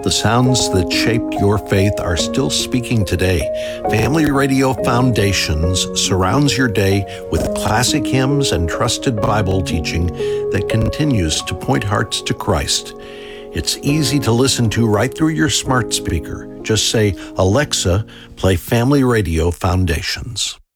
The sounds that shaped your faith are still speaking today. Family Radio Foundations surrounds your day with classic hymns and trusted Bible teaching that continues to point hearts to Christ. It's easy to listen to right through your smart speaker. Just say, "Alexa, play Family Radio Foundations."